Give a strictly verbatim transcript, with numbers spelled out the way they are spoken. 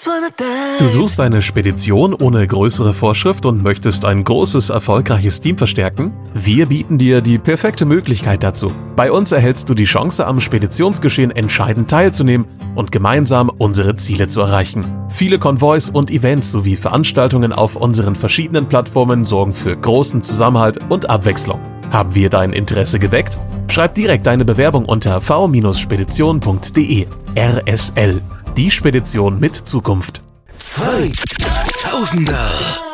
Du suchst eine Spedition ohne größere Vorschrift und möchtest ein großes, erfolgreiches Team verstärken? Wir bieten dir die perfekte Möglichkeit dazu. Bei uns erhältst du die Chance, am Speditionsgeschehen entscheidend teilzunehmen und gemeinsam unsere Ziele zu erreichen. Viele Konvois und Events sowie Veranstaltungen auf unseren verschiedenen Plattformen sorgen für großen Zusammenhalt und Abwechslung. Haben wir dein Interesse geweckt? Schreib direkt deine Bewerbung unter v spedition punkt de. R S L. Die Spedition mit Zukunft. zweitausender